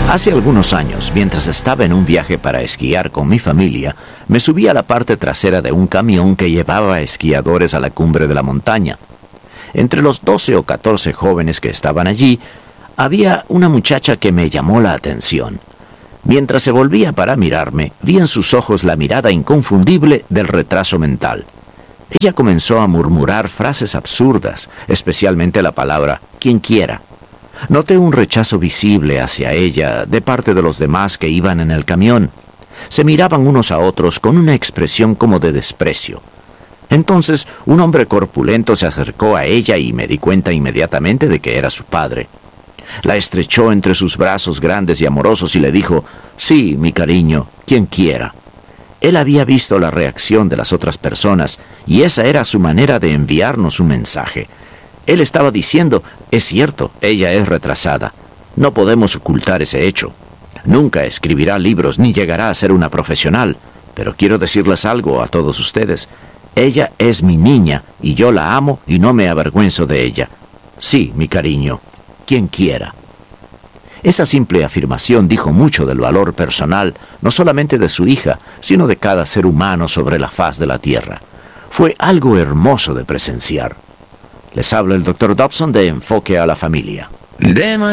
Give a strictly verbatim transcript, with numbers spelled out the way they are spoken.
Hace algunos años, mientras estaba en un viaje para esquiar con mi familia, me subí a la parte trasera de un camión que llevaba a esquiadores a la cumbre de la montaña. Entre los doce o catorce jóvenes que estaban allí, había una muchacha que me llamó la atención. Mientras se volvía para mirarme, vi en sus ojos la mirada inconfundible del retraso mental. Ella comenzó a murmurar frases absurdas, especialmente la palabra «quien quiera». Noté un rechazo visible hacia ella de parte de los demás que iban en el camión. Se miraban unos a otros con una expresión como de desprecio. Entonces, un hombre corpulento se acercó a ella y me di cuenta inmediatamente de que era su padre. La estrechó entre sus brazos grandes y amorosos y le dijo, «Sí, mi cariño, quien quiera». Él había visto la reacción de las otras personas y esa era su manera de enviarnos un mensaje. Él estaba diciendo, es cierto, ella es retrasada. No podemos ocultar ese hecho. Nunca escribirá libros ni llegará a ser una profesional, pero quiero decirles algo a todos ustedes. Ella es mi niña y yo la amo y no me avergüenzo de ella. Sí, mi cariño, quien quiera. Esa simple afirmación dijo mucho del valor personal, no solamente de su hija, sino de cada ser humano sobre la faz de la tierra. Fue algo hermoso de presenciar. Les habla el doctor Dobson de Enfoque a la Familia.